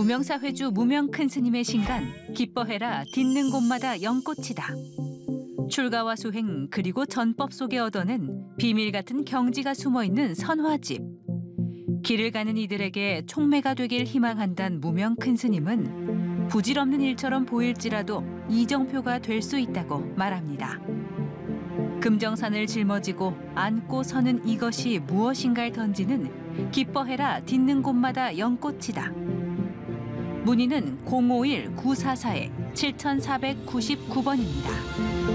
무명사회주 무명큰스님의 신간 기뻐해라 딛는 곳마다 연꽃이다. 출가와 수행 그리고 전법 속에 얻어낸 비밀 같은 경지가 숨어있는 선화집. 길을 가는 이들에게 촉매가 되길 희망한단 무명큰스님은 부질없는 일처럼 보일지라도 이정표가 될 수 있다고 말합니다. 금정산을 짊어지고 안고 서는 이것이 무엇인가를 던지는 기뻐해라 딛는 곳마다 연꽃이다. 문의는 051-944-7499번입니다.